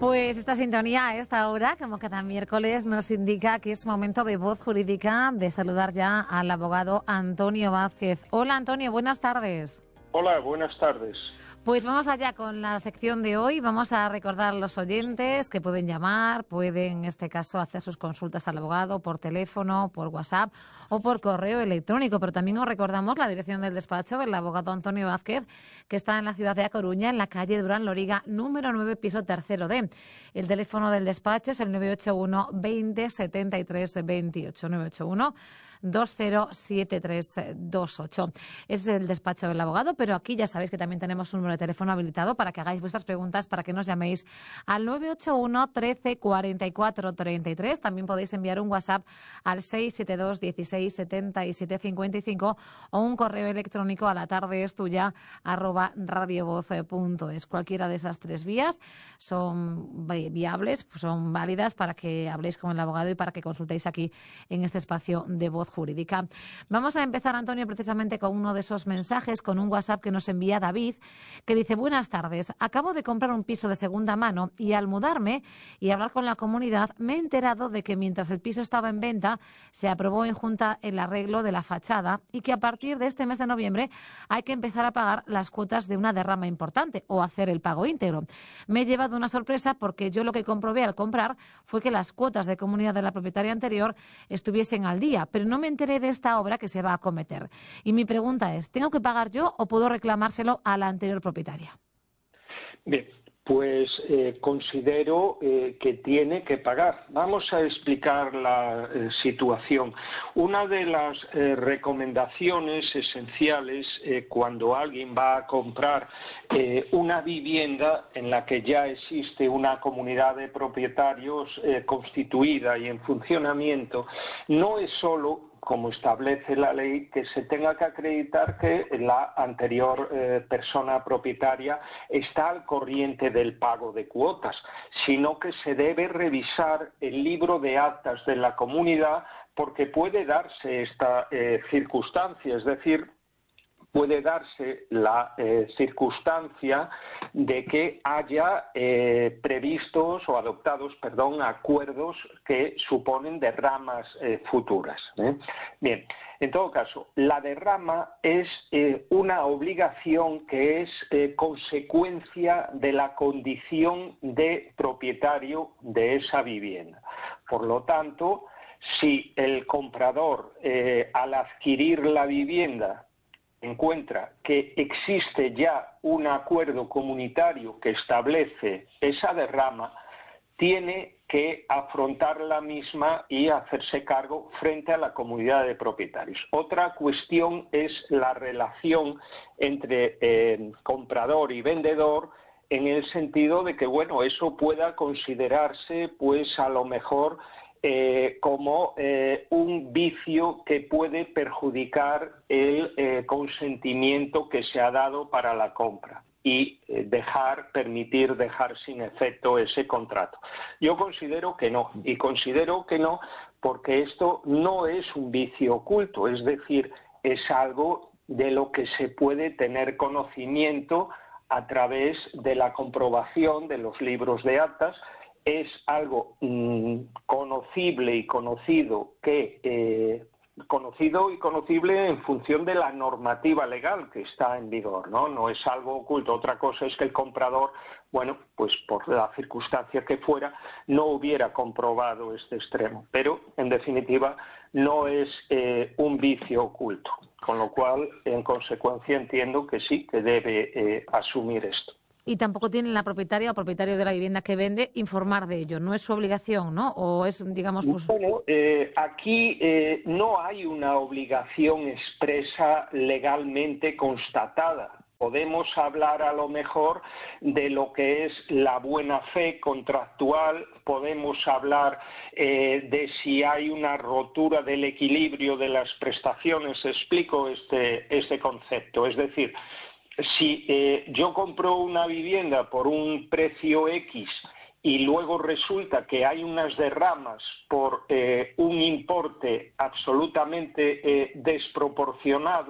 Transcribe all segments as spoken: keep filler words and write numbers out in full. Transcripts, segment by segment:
Pues esta sintonía a esta hora, como cada miércoles, nos indica que es momento de Voz Jurídica, de saludar ya al abogado Antonio Vázquez. Hola Antonio, buenas tardes. Hola, buenas tardes. Pues vamos allá con la sección de hoy. Vamos a recordar a los oyentes que pueden llamar, pueden en este caso hacer sus consultas al abogado por teléfono, por WhatsApp o por correo electrónico. Pero también os recordamos la dirección del despacho del abogado Antonio Vázquez, que está en la ciudad de A Coruña, en la calle Durán Loriga, número nueve, piso tercero D. El teléfono del despacho es el nueve ocho uno veinte setenta y tres veintiocho, nueve ocho uno dos cero siete tres dos ocho. Ese es el despacho del abogado, pero aquí ya sabéis que también tenemos un número de teléfono habilitado para que hagáis vuestras preguntas, para que nos llaméis al nueve ocho uno trece cuarenta y cuatro treinta y tres. También podéis enviar un WhatsApp al seis siete dos dieciséis setenta y siete cincuenta y cinco o un correo electrónico a la tarde es tuya arroba radiovoz punto es. Cualquiera de esas tres vías son viables, son válidas para que habléis con el abogado y para que consultéis aquí en este espacio de Voz Jurídica. Vamos a empezar, Antonio, precisamente con uno de esos mensajes, con un WhatsApp que nos envía David, que dice: buenas tardes, acabo de comprar un piso de segunda mano y al mudarme y hablar con la comunidad me he enterado de que mientras el piso estaba en venta se aprobó en junta el arreglo de la fachada y que a partir de este mes de noviembre hay que empezar a pagar las cuotas de una derrama importante o hacer el pago íntegro. Me he llevado una sorpresa porque yo lo que comprobé al comprar fue que las cuotas de comunidad de la propietaria anterior estuviesen al día, pero no me enteré de esta obra que se va a acometer. Y mi pregunta es, ¿tengo que pagar yo o puedo reclamárselo a la anterior propietaria? Bien, pues eh, considero eh, que tiene que pagar. Vamos a explicar la eh, situación. Una de las eh, recomendaciones esenciales eh, cuando alguien va a comprar eh, una vivienda en la que ya existe una comunidad de propietarios eh, constituida y en funcionamiento, no es solo, como establece la ley, que se tenga que acreditar que la anterior eh, persona propietaria está al corriente del pago de cuotas, sino que se debe revisar el libro de actas de la comunidad porque puede darse esta eh, circunstancia, es decir, puede darse la eh, circunstancia de que haya eh, previstos o adoptados, perdón, acuerdos que suponen derramas eh, futuras, ¿eh? Bien, en todo caso, la derrama es eh, una obligación que es eh, consecuencia de la condición de propietario de esa vivienda. Por lo tanto, si el comprador, eh, al adquirir la vivienda, encuentra que existe ya un acuerdo comunitario que establece esa derrama, tiene que afrontar la misma y hacerse cargo frente a la comunidad de propietarios. Otra cuestión es la relación entre eh, comprador y vendedor, en el sentido de que, bueno, eso pueda considerarse, pues, a lo mejor Eh, como eh, un vicio que puede perjudicar el eh, consentimiento que se ha dado para la compra y eh, dejar, permitir dejar sin efecto ese contrato. Yo considero que no, y considero que no porque esto no es un vicio oculto, es decir, es algo de lo que se puede tener conocimiento a través de la comprobación de los libros de actas. Es algo mmm, conocible y conocido que eh, conocido y conocible en función de la normativa legal que está en vigor, ¿no? No es algo oculto. Otra cosa es que el comprador, bueno, pues por la circunstancia que fuera, no hubiera comprobado este extremo. Pero, en definitiva, no es eh, un vicio oculto. Con lo cual, en consecuencia, entiendo que sí, que debe eh, asumir esto. Y tampoco tiene la propietaria o propietario de la vivienda que vende informar de ello. No es su obligación, ¿no? O es, digamos, pues... Bueno, eh, aquí eh, no hay una obligación expresa legalmente constatada. Podemos hablar a lo mejor de lo que es la buena fe contractual, podemos hablar eh, de si hay una rotura del equilibrio de las prestaciones. Explico este, este concepto. Es decir, si eh, yo compro una vivienda por un precio X y luego resulta que hay unas derramas por eh, un importe absolutamente eh, desproporcionado,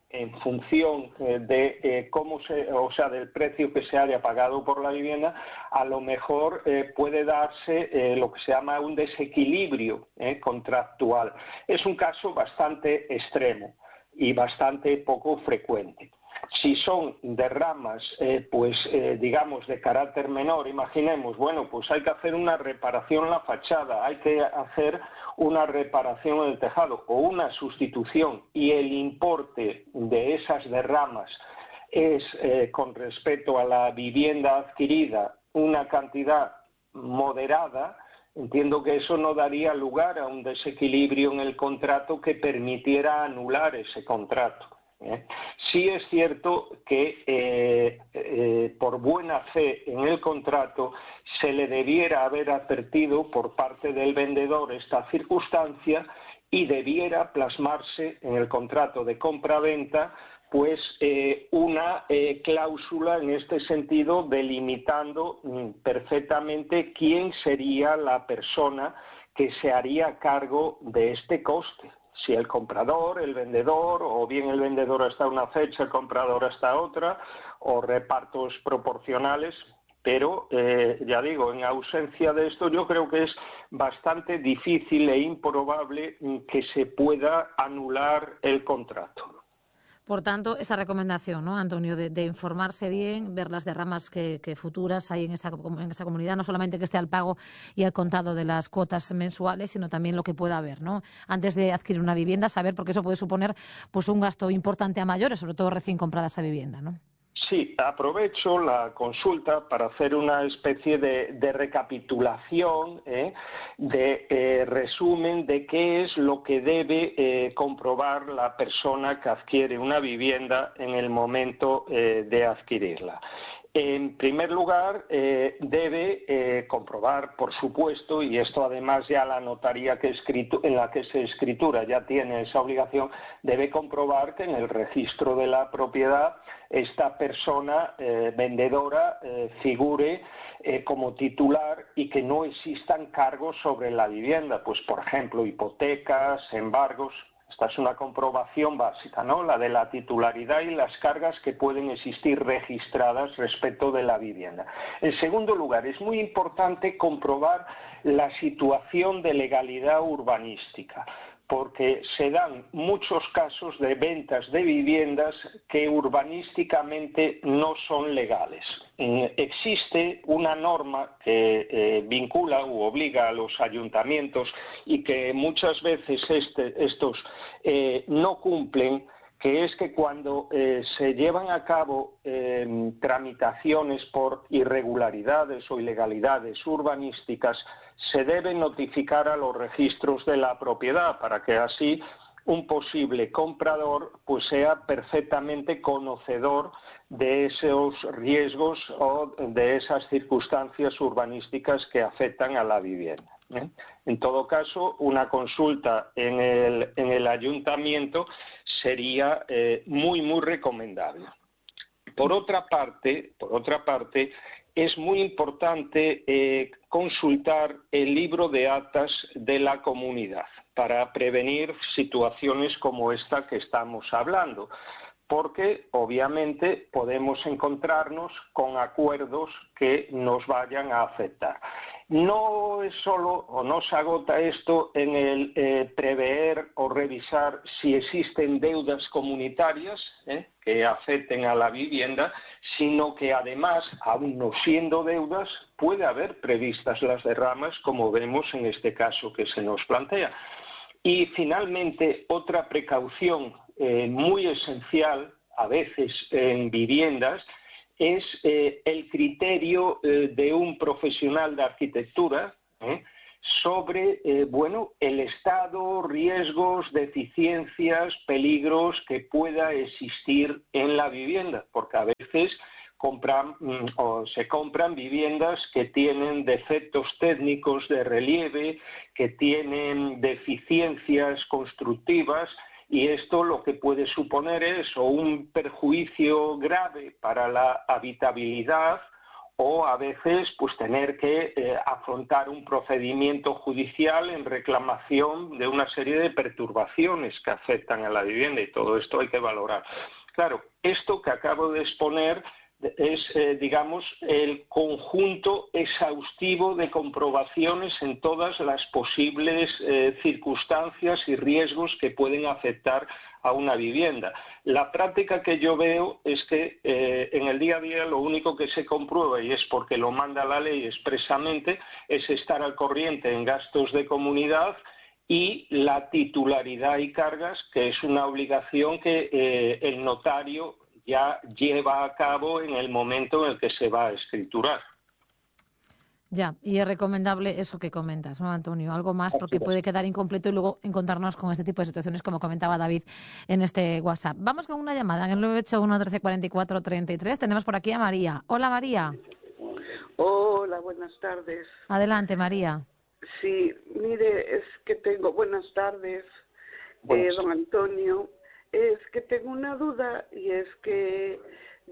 en función de eh, cómo se, o sea, del precio que se haya pagado por la vivienda, a lo mejor eh, puede darse eh, lo que se llama un desequilibrio eh, contractual. Es un caso bastante extremo y bastante poco frecuente. Si son derramas, eh, pues eh, digamos de carácter menor, imaginemos, bueno, pues hay que hacer una reparación en la fachada, hay que hacer una reparación en el tejado o una sustitución y el importe de esas derramas es, eh, con respecto a la vivienda adquirida, una cantidad moderada, entiendo que eso no daría lugar a un desequilibrio en el contrato que permitiera anular ese contrato. ¿Eh? Sí es cierto que eh, eh, por buena fe en el contrato se le debiera haber advertido por parte del vendedor esta circunstancia y debiera plasmarse en el contrato de compra-venta pues eh, una eh, cláusula en este sentido delimitando mm, perfectamente quién sería la persona que se haría cargo de este coste. Si el comprador, el vendedor, o bien el vendedor hasta una fecha, el comprador hasta otra, o repartos proporcionales, pero eh, ya digo, en ausencia de esto yo creo que es bastante difícil e improbable que se pueda anular el contrato. Por tanto, esa recomendación, ¿no, Antonio? De, de informarse bien, ver las derramas que, que futuras hay en esa, en esa comunidad, no solamente que esté al pago y al contado de las cuotas mensuales, sino también lo que pueda haber, ¿no? Antes de adquirir una vivienda, saber, porque eso puede suponer pues un gasto importante a mayores, sobre todo recién comprada esa vivienda, ¿no? Sí, aprovecho la consulta para hacer una especie de, de recapitulación, ¿eh? de eh, resumen de qué es lo que debe eh, comprobar la persona que adquiere una vivienda en el momento eh, de adquirirla. En primer lugar, eh, debe eh, comprobar, por supuesto, y esto además ya la notaría que escritu- en la que se escritura ya tiene esa obligación, debe comprobar que en el registro de la propiedad esta persona eh, vendedora eh, figure eh, como titular y que no existan cargos sobre la vivienda, pues por ejemplo hipotecas, embargos. Esta es una comprobación básica, ¿no? La de la titularidad y las cargas que pueden existir registradas respecto de la vivienda. En segundo lugar, es muy importante comprobar la situación de legalidad urbanística, porque se dan muchos casos de ventas de viviendas que urbanísticamente no son legales. Existe una norma que eh, vincula u obliga a los ayuntamientos y que muchas veces este, estos eh, no cumplen, que es que cuando eh, se llevan a cabo eh, tramitaciones por irregularidades o ilegalidades urbanísticas, se debe notificar a los registros de la propiedad para que así un posible comprador pues sea perfectamente conocedor de esos riesgos o de esas circunstancias urbanísticas que afectan a la vivienda. ¿eh? En todo caso, una consulta en el, en el ayuntamiento sería eh, muy, muy recomendable. Por otra parte, por otra parte, es muy importante eh, consultar el libro de actas de la comunidad para prevenir situaciones como esta que estamos hablando, porque obviamente podemos encontrarnos con acuerdos que nos vayan a afectar. No es solo o no se agota esto en el eh, prever o revisar si existen deudas comunitarias eh, que afecten a la vivienda, sino que además, aun no siendo deudas, puede haber previstas las derramas, como vemos en este caso que se nos plantea. Y finalmente, otra precaución eh, muy esencial, a veces en viviendas, es eh, el criterio eh, de un profesional de arquitectura ¿eh? sobre eh, bueno, el estado, riesgos, deficiencias, peligros que pueda existir en la vivienda, porque a veces compran mm, o se compran viviendas que tienen defectos técnicos de relieve, que tienen deficiencias constructivas. Y esto lo que puede suponer es o un perjuicio grave para la habitabilidad o a veces pues tener que eh, afrontar un procedimiento judicial en reclamación de una serie de perturbaciones que afectan a la vivienda, y todo esto hay que valorar. Claro, esto que acabo de exponer es, eh, digamos, el conjunto exhaustivo de comprobaciones en todas las posibles eh, circunstancias y riesgos que pueden afectar a una vivienda. La práctica que yo veo es que eh, en el día a día lo único que se comprueba, y es porque lo manda la ley expresamente, es estar al corriente en gastos de comunidad y la titularidad y cargas, que es una obligación que eh, el notario ya lleva a cabo en el momento en el que se va a escriturar. Ya, y es recomendable eso que comentas, ¿no, Antonio? Algo más, porque Así es. puede quedar incompleto y luego encontrarnos con este tipo de situaciones, como comentaba David en este WhatsApp. Vamos con una llamada en el nueve ocho uno, trece, cuarenta y cuatro, treinta y tres. Tenemos por aquí a María. Hola, María. Hola, buenas tardes. Adelante, María. Sí, mire, es que tengo, buenas tardes, Buenas. Eh, don Antonio. Es que tengo una duda, y es que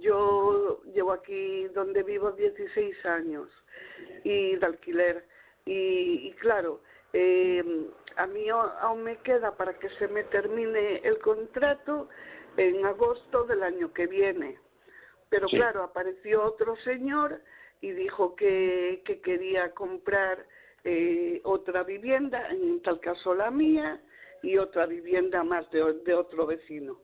yo llevo aquí donde vivo dieciséis años y de alquiler. Y, y claro, eh, a mí aún me queda para que se me termine el contrato en agosto del año que viene. Pero Sí. claro, apareció otro señor y dijo que, que quería comprar eh, otra vivienda, en tal caso la mía, y otra vivienda más de, de otro vecino.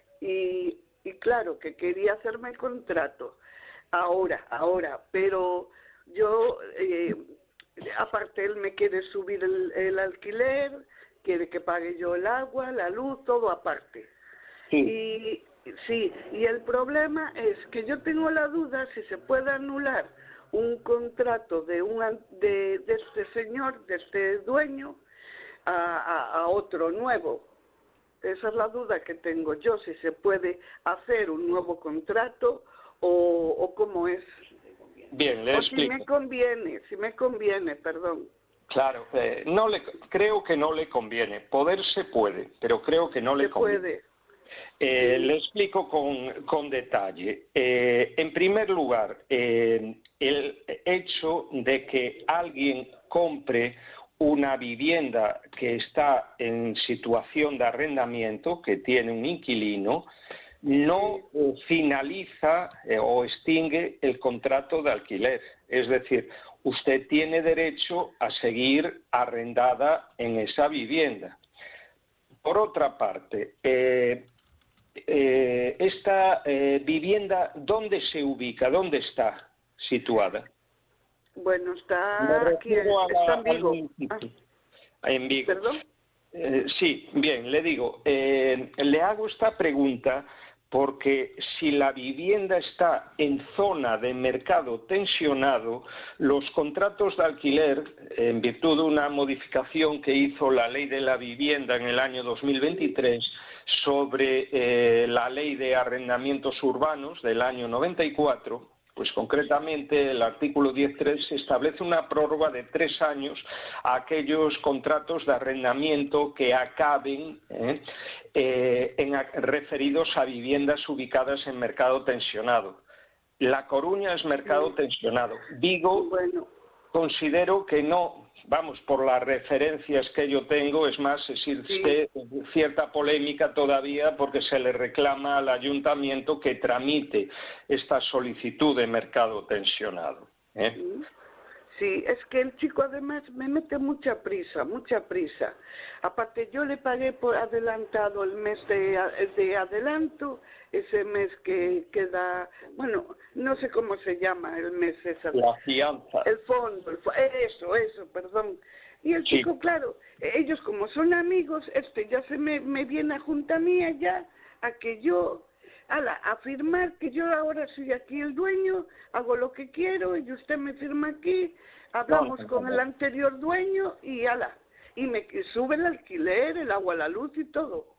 Y, y claro, que quería hacerme el contrato ahora, ahora, pero yo, eh, aparte él me quiere subir el, el alquiler, quiere que pague yo el agua, la luz, todo aparte. Sí. Y sí, y el problema es que yo tengo la duda si se puede anular un contrato de, un, de, de este señor, de este dueño, a, a, a otro nuevo. Esa es la duda que tengo yo, si se puede hacer un nuevo contrato o, o cómo es. Bien, le o explico. si me conviene, si me conviene, perdón. Claro, eh, no le, creo que no le conviene. Poder se puede, pero creo que no le Se conviene. puede. Eh, Sí. Le explico con, con detalle. Eh, en primer lugar, eh, el hecho de que alguien compre una vivienda que está en situación de arrendamiento, que tiene un inquilino, no eh, finaliza eh, o extingue el contrato de alquiler. Es decir, usted tiene derecho a seguir arrendada en esa vivienda. Por otra parte, eh, eh, esta eh, vivienda, ¿dónde se ubica? ¿Dónde está situada? Bueno, Me está aquí, refiero a la- está en al Vigo. municipio. Ah, En Vigo. ¿Perdón? Eh, sí, bien, le digo, eh, le hago esta pregunta porque si la vivienda está en zona de mercado tensionado, los contratos de alquiler, en virtud de una modificación que hizo la Ley de la Vivienda en el año dos mil veintitrés sobre eh, la Ley de Arrendamientos Urbanos del año noventa y cuatro, pues concretamente el artículo diez punto tres establece una prórroga de tres años a aquellos contratos de arrendamiento que acaben eh, eh, en, referidos a viviendas ubicadas en mercado tensionado. La Coruña es mercado tensionado. Vigo, Bueno, considero que no. Vamos, por las referencias que yo tengo, es más, existe sí. cierta polémica todavía porque se le reclama al ayuntamiento que tramite esta solicitud de mercado tensionado. ¿eh? Sí, es que el chico además me mete mucha prisa, mucha prisa. Aparte, yo le pagué por adelantado el mes de, de adelanto, ese mes que queda, bueno, no sé cómo se llama el mes ese. La fianza. El fondo, el fo eso, eso, perdón. Y el sí. chico, claro, ellos como son amigos, este ya se me, me viene a junta mía ya, a que yo... A, la, a firmar que yo ahora soy aquí el dueño, hago lo que quiero y usted me firma aquí, hablamos no, no, con no. el anterior dueño y ala, y me sube el alquiler, el agua, la luz y todo.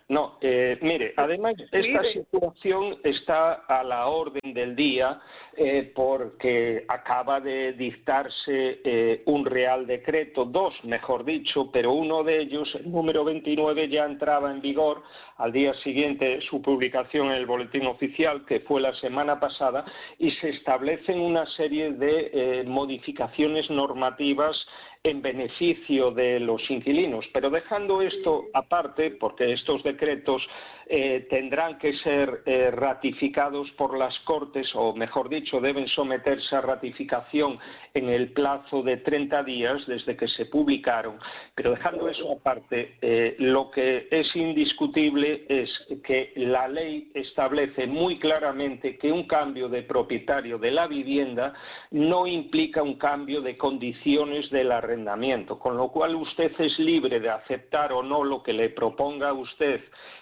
No, eh, mire, además esta situación está a la orden del día eh, porque acaba de dictarse eh, un Real Decreto, dos mejor dicho, pero uno de ellos, el número veintinueve, ya entraba en vigor al día siguiente de su publicación en el Boletín Oficial, que fue la semana pasada, y se establecen una serie de eh, modificaciones normativas en beneficio de los inquilinos. Pero dejando esto aparte, porque estos decretos eh, tendrán que ser eh, ratificados por las Cortes, o mejor dicho, deben someterse a ratificación en el plazo de treinta días desde que se publicaron. Pero dejando eso aparte, eh, lo que es indiscutible es que la ley establece muy claramente que un cambio de propietario de la vivienda no implica un cambio de condiciones de la arrendamiento, con lo cual usted es libre de aceptar o no lo que le proponga a usted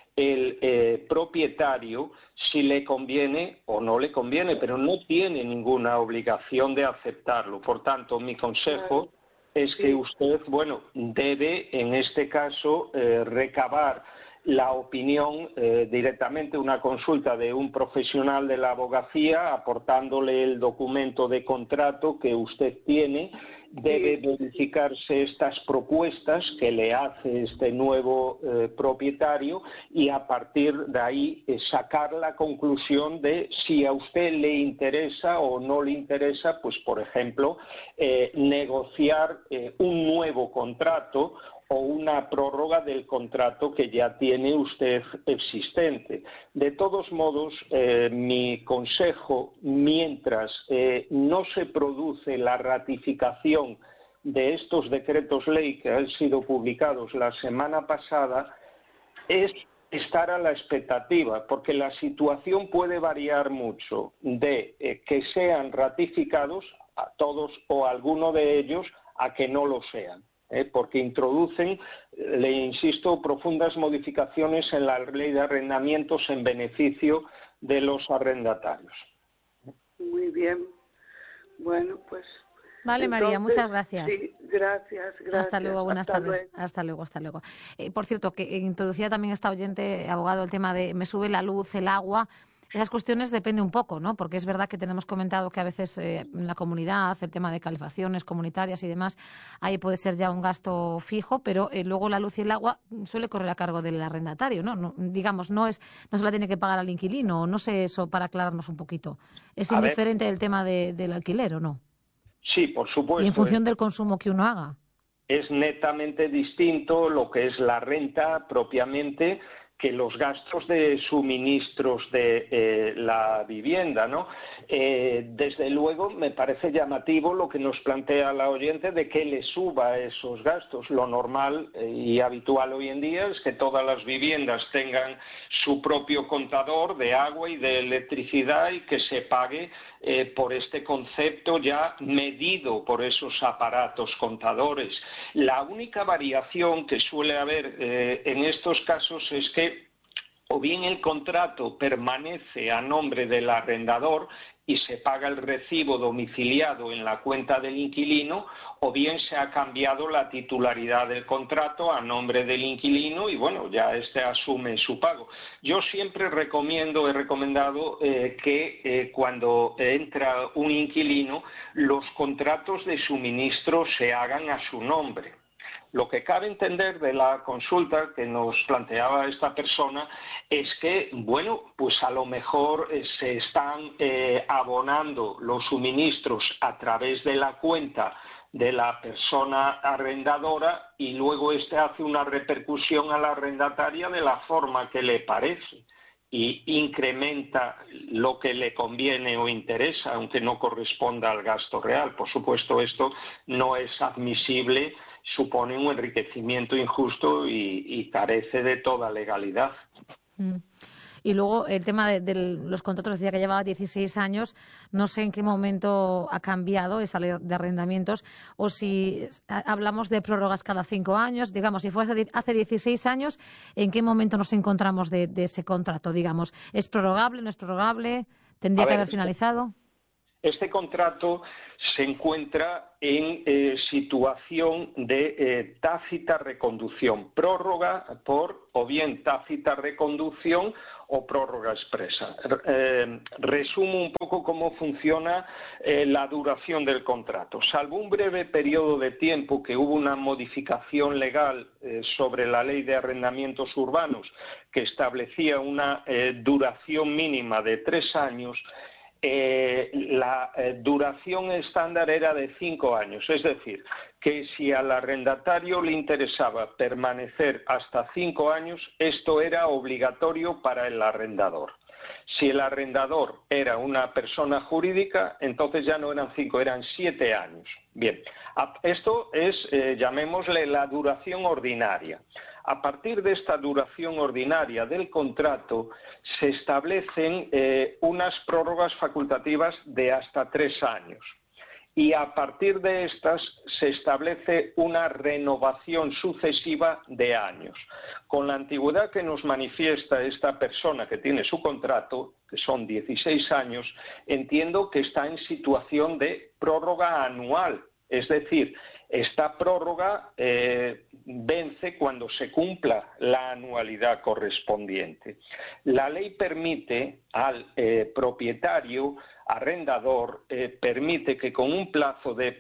el eh, propietario, si le conviene o no le conviene, pero no tiene ninguna obligación de aceptarlo. Por tanto, mi consejo es que usted, bueno, debe en este caso eh, recabar la opinión eh, directamente, una consulta de un profesional de la abogacía, aportándole el documento de contrato que usted tiene. Debe verificarse estas propuestas que le hace este nuevo eh, propietario y a partir de ahí eh, sacar la conclusión de si a usted le interesa o no le interesa, pues por ejemplo, eh, negociar eh, un nuevo contrato o una prórroga del contrato que ya tiene usted existente. De todos modos, eh, mi consejo, mientras eh, no se produce la ratificación de estos decretos ley que han sido publicados la semana pasada, es estar a la expectativa, porque la situación puede variar mucho de eh, que sean ratificados a todos o a alguno de ellos a que no lo sean. Eh, porque introducen, le insisto, profundas modificaciones en la ley de arrendamientos en beneficio de los arrendatarios. Muy bien. Bueno, pues... Vale, entonces, María, muchas gracias. Sí, gracias, gracias. Hasta luego, buenas hasta tardes. Luego. Hasta luego, hasta luego. Eh, por cierto, que introducía también esta oyente, abogado, el tema de me sube la luz, el agua. Esas cuestiones depende un poco, ¿no? Porque es verdad que tenemos comentado que a veces eh, en la comunidad, el tema de calefacciones comunitarias y demás, ahí puede ser ya un gasto fijo, pero eh, luego la luz y el agua suele correr a cargo del arrendatario, ¿no? no digamos, no es no se la tiene que pagar al inquilino, no sé eso, para aclararnos un poquito. ¿Es a indiferente ver. el tema de, del alquiler o no? Sí, por supuesto. Y en función del consumo que uno haga. Es netamente distinto lo que es la renta propiamente que los gastos de suministros de eh, la vivienda, ¿no? Eh, desde luego me parece llamativo lo que nos plantea la oyente de que le suba esos gastos. Lo normal eh, y habitual hoy en día es que todas las viviendas tengan su propio contador de agua y de electricidad y que se pague eh, por este concepto ya medido por esos aparatos contadores. La única variación que suele haber eh, en estos casos es que o bien el contrato permanece a nombre del arrendador y se paga el recibo domiciliado en la cuenta del inquilino, o bien se ha cambiado la titularidad del contrato a nombre del inquilino y bueno, ya éste asume su pago. Yo siempre recomiendo, he recomendado eh, que eh, cuando entra un inquilino, los contratos de suministro se hagan a su nombre. Lo que cabe entender de la consulta que nos planteaba esta persona es que, bueno, pues a lo mejor eh, se están eh, abonando los suministros a través de la cuenta de la persona arrendadora y luego éste hace una repercusión a la arrendataria de la forma que le parece y incrementa lo que le conviene o interesa, aunque no corresponda al gasto real. Por supuesto, esto no es admisible, supone un enriquecimiento injusto y, y carece de toda legalidad. Mm. Y luego el tema de, de los contratos, decía que llevaba dieciséis años, no sé en qué momento ha cambiado esa ley de arrendamientos o si hablamos de prórrogas cada cinco años, digamos, si fue hace dieciséis años, ¿en qué momento nos encontramos de, de ese contrato, digamos? ¿Es prorrogable, no es prorrogable? ¿Tendría A que ver, haber finalizado? Este contrato se encuentra en eh, situación de eh, tácita reconducción, prórroga por o bien tácita reconducción o prórroga expresa. Eh, resumo un poco cómo funciona eh, la duración del contrato. Salvo un breve periodo de tiempo que hubo una modificación legal eh, sobre la ley de arrendamientos urbanos que establecía una eh, duración mínima de tres años, Eh, la eh, duración estándar era de cinco años, es decir, que si al arrendatario le interesaba permanecer hasta cinco años, esto era obligatorio para el arrendador. Si el arrendador era una persona jurídica, entonces ya no eran cinco, eran siete años. Bien, esto es, eh, llamémosle, la duración ordinaria. A partir de esta duración ordinaria del contrato se establecen eh, unas prórrogas facultativas de hasta tres años. Y a partir de estas se establece una renovación sucesiva de años. Con la antigüedad que nos manifiesta esta persona que tiene su contrato, que son dieciséis años, entiendo que está en situación de prórroga anual. Es decir, esta prórroga eh, vence cuando se cumpla la anualidad correspondiente. La ley permite al eh, propietario, arrendador, eh, permite que con un plazo de